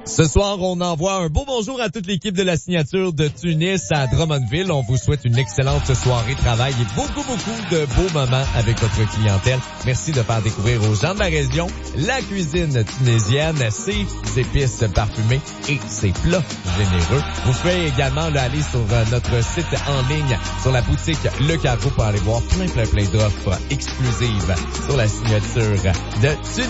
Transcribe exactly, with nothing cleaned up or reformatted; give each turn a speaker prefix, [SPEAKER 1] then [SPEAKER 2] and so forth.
[SPEAKER 1] Ce soir, on envoie un beau bonjour à toute l'équipe de la signature de Tunis à Drummondville. On vous souhaite une excellente soirée de travail et beaucoup, beaucoup de beaux moments avec votre clientèle. Merci de faire découvrir aux gens de la région la cuisine tunisienne, ses épices parfumées et ses plats généreux. Vous pouvez également là, aller sur notre site en ligne, sur la boutique Le Carreau pour aller voir plein, plein, plein d'offres exclusives sur la signature de Tunis.